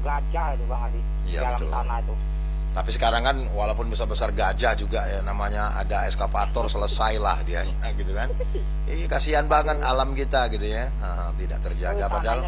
gajah itu Bang Adi, di Iya, dalam betul. tanah itu. Tapi sekarang kan walaupun besar-besar gajah juga ya, namanya ada eskavator selesai lah dia gitu kan. Kasihan banget alam kita gitu ya. Tidak terjaga padahal